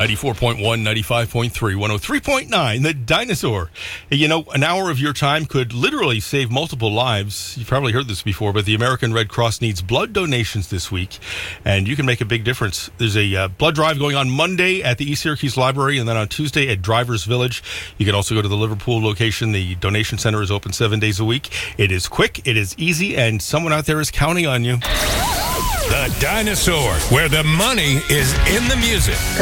94.1, 95.3, 103.9, The Dinosaur. Hey, you know, an hour of your time could literally save multiple lives. You've probably heard this before, but the American Red Cross needs blood donations this week, and you can make a big difference. There's a blood drive going on Monday at the East Syracuse Library, and then on Tuesday at Drivers Village. You can also go to the Liverpool location. The donation center is open 7 days a week. It is quick, it is easy, and someone out there is counting on you. The Dinosaur, where the money is in the music.